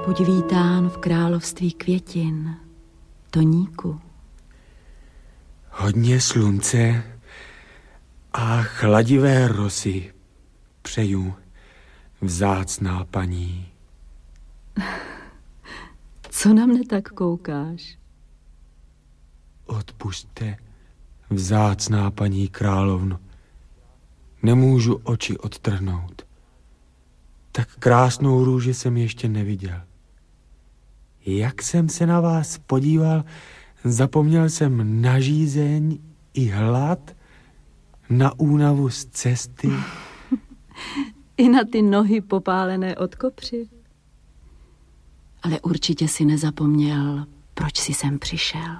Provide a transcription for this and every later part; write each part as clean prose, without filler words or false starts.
Buď vítán v království květin, Toníku. Hodně slunce a chladivé rosy přeju, vzácná paní. Co na mne tak koukáš? Odpusťte, vzácná paní královno. Nemůžu oči odtrhnout. Tak krásnou růži jsem ještě neviděl. Jak jsem se na vás podíval, zapomněl jsem na žízeň i hlad, na únavu z cesty. I na ty nohy popálené od kopři. Ale určitě si nezapomněl, proč si sem přišel.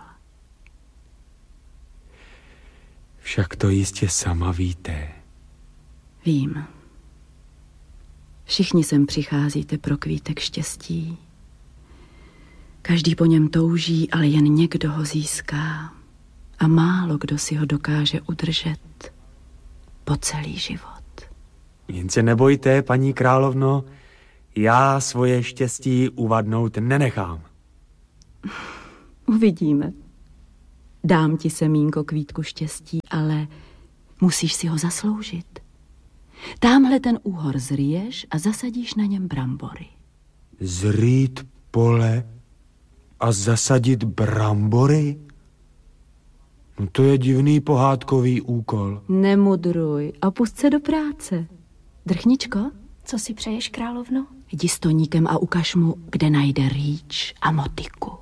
Však to jistě sama víte. Vím. Všichni sem přicházíte pro kvítek štěstí. Každý po něm touží, ale jen někdo ho získá. A málo kdo si ho dokáže udržet po celý život. Jen se nebojte, paní královno, já svoje štěstí uvadnout nenechám. Uvidíme. Dám ti semínko kvítku štěstí, ale musíš si ho zasloužit. Támhle ten úhor zryješ a zasadíš na něm brambory. Zrýt pole a zasadit brambory? No to je divný pohádkový úkol. Nemudruj a pust se do práce. Drchničko? Co si přeješ, královno? Jdi s Toníkem a ukaž mu, kde najde rýč a motiku.